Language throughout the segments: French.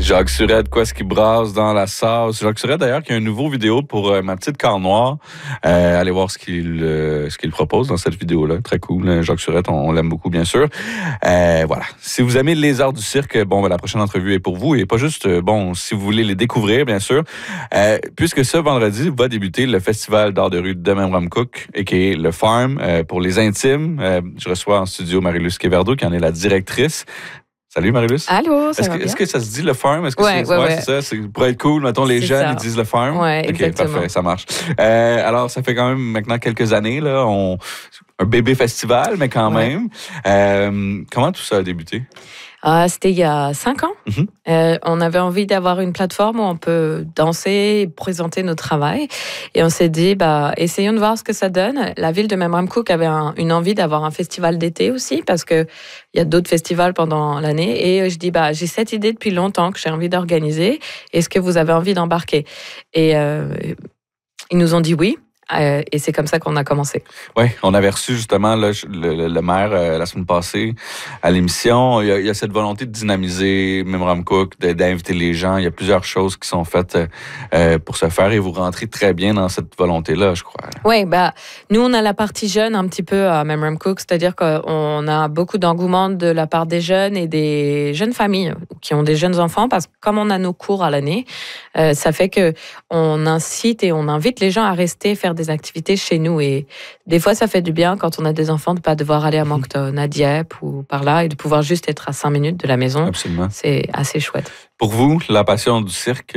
Jacques Surette, quoi ce qui brasse dans la sauce. Jacques Surette, d'ailleurs, qui a une nouvelle vidéo pour Ma petite car noire. Allez voir ce qu'il propose dans cette vidéo-là. Très cool. Jacques Surette, on l'aime beaucoup, bien sûr. Voilà. Si vous aimez les arts du cirque, la prochaine entrevue est pour vous. Et pas juste, si vous voulez les découvrir, bien sûr. Puisque ce vendredi va débuter le Festival d'art de rue de Memramcook, a.k.a. le Farm, pour les intimes. Je reçois en studio Marie-Luce Quéverdeau, qui en est la directrice. Salut Marie-Luce. Allô, ça va bien? Est-ce que ça se dit le farm? Est-ce que ouais, c'est ça? C'est pour être cool, mettons, les jeunes, ils disent le farm? Oui, OK, exactement. parfait, ça marche. Alors, ça fait quand même maintenant quelques années, là, un bébé festival, mais quand même. Comment tout ça a débuté? C'était il y a 5 ans. On avait envie d'avoir une plateforme où on peut danser et présenter notre travail. Et on s'est dit, essayons de voir ce que ça donne. La ville de Memramcook avait une envie d'avoir un festival d'été aussi, parce qu'il y a d'autres festivals pendant l'année. Et je dis, j'ai cette idée depuis longtemps que j'ai envie d'organiser. Est-ce que vous avez envie d'embarquer? Et ils nous ont dit oui. Et c'est comme ça qu'on a commencé. Oui, on avait reçu justement le maire la semaine passée à l'émission. Il y a cette volonté de dynamiser Memramcook, d'inviter les gens. Il y a plusieurs choses qui sont faites pour ce faire et vous rentrez très bien dans cette volonté-là, je crois. Oui, nous, on a la partie jeune un petit peu à Memramcook, c'est-à-dire qu'on a beaucoup d'engouement de la part des jeunes et des jeunes familles qui ont des jeunes enfants, parce que comme on a nos cours à l'année, ça fait qu'on incite et on invite les gens à rester faire des activités chez nous. Et des fois, ça fait du bien quand on a des enfants de ne pas devoir aller à Moncton, à Dieppe ou par là, et de pouvoir juste être à 5 minutes de la maison. Absolument. C'est assez chouette. Pour vous, la passion du cirque,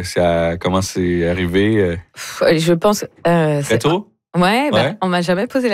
comment c'est arrivé? Je pense... Très tôt? Ouais, on m'a jamais posé